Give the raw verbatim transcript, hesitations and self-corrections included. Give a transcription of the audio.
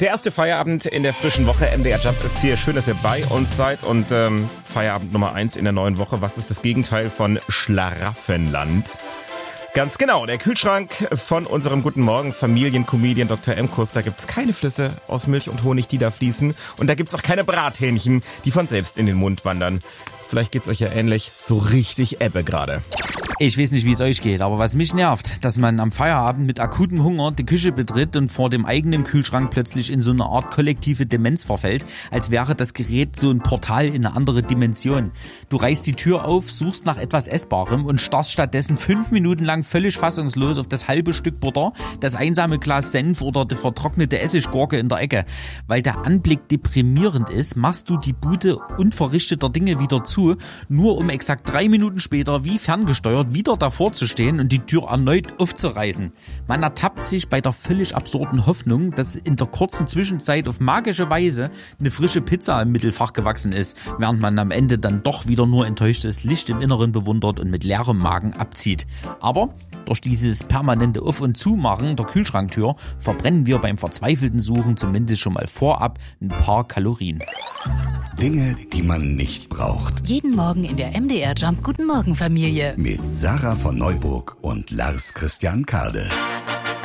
Der erste Feierabend in der frischen Woche. M D R Jump ist hier. Schön, dass ihr bei uns seid. Und ähm, Feierabend Nummer eins in der neuen Woche. Was ist das Gegenteil von Schlaraffenland? Ganz genau, der Kühlschrank von unserem Guten Morgen Familiencomedian Doktor Emkus. Da gibt's keine Flüsse aus Milch und Honig, die da fließen. Und da gibt's auch keine Brathähnchen, die von selbst in den Mund wandern. Vielleicht geht's euch ja ähnlich. So richtig Ebbe gerade. Ich weiß nicht, wie es euch geht, aber was mich nervt, dass man am Feierabend mit akutem Hunger die Küche betritt und vor dem eigenen Kühlschrank plötzlich in so eine Art kollektive Demenz verfällt, als wäre das Gerät so ein Portal in eine andere Dimension. Du reißt die Tür auf, suchst nach etwas Essbarem und starrst stattdessen fünf Minuten lang völlig fassungslos auf das halbe Stück Butter, das einsame Glas Senf oder die vertrocknete Essiggurke in der Ecke. Weil der Anblick deprimierend ist, machst du die Bude unverrichteter Dinge wieder zu, nur um exakt drei Minuten später wie ferngesteuert wieder davor zu stehen und die Tür erneut aufzureißen. Man ertappt sich bei der völlig absurden Hoffnung, dass in der kurzen Zwischenzeit auf magische Weise eine frische Pizza im Mittelfach gewachsen ist, während man am Ende dann doch wieder nur enttäuschtes Licht im Inneren bewundert und mit leerem Magen abzieht. Aber durch dieses permanente Auf- und Zumachen der Kühlschranktür verbrennen wir beim verzweifelten Suchen zumindest schon mal vorab ein paar Kalorien. Dinge, die man nicht braucht. Jeden Morgen in der M D R Jump Guten Morgen Familie. Mit Sarah von Neuburg und Lars Christian Kade.